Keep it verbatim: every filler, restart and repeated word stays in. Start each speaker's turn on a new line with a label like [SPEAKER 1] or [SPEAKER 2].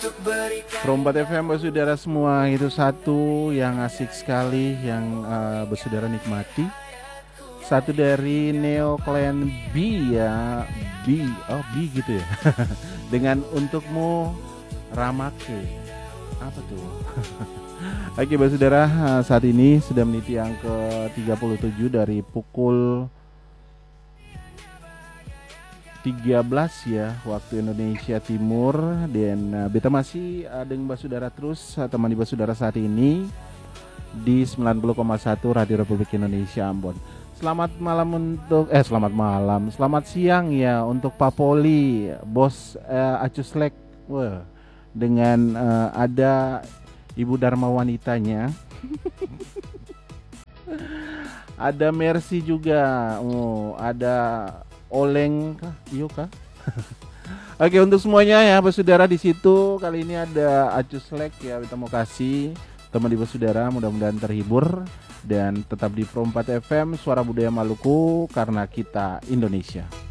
[SPEAKER 1] Perompat F M bersaudara semua, itu satu yang asik sekali yang uh, bersaudara nikmati. Satu dari Neo Clan B ya, B, oh B gitu ya. Dengan untukmu Ramake. Apa tuh? Oke bersaudara, saat ini sudah meniti yang ke tiga puluh tujuh dari pukul tiga belas ya waktu Indonesia Timur. Dan uh, beta masih uh, dengan bersaudara terus uh, teman di bersaudara saat ini di sembilan puluh koma satu Radio Republik Indonesia Ambon. Selamat malam untuk eh selamat malam, selamat siang ya untuk Pak Poli, Bos uh, Acuslek. Wah, dengan uh, ada Ibu Dharma wanitanya. Ada Mercy juga. Oh, ada Oleng kah? Iyo kah? Oke, untuk semuanya ya bersaudara di situ kali ini ada Acuslek ya, kita mau kasih teman di bersaudara, mudah-mudahan terhibur dan tetap di Perompat F M Suara Budaya Maluku karena kita Indonesia.